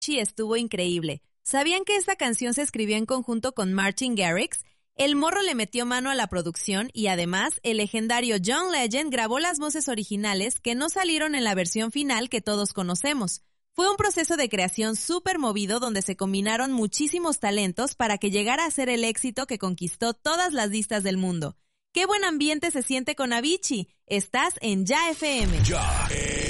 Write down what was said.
Avicii estuvo increíble. ¿Sabían que esta canción se escribió en conjunto con Martin Garrix? El Morro le metió mano a la producción y además el legendario John Legend grabó las voces originales que no salieron en la versión final que todos conocemos. Fue un proceso de creación súper movido donde se combinaron muchísimos talentos para que llegara a ser el éxito que conquistó todas las listas del mundo. ¡Qué buen ambiente se siente con Avicii! Estás en Ya FM.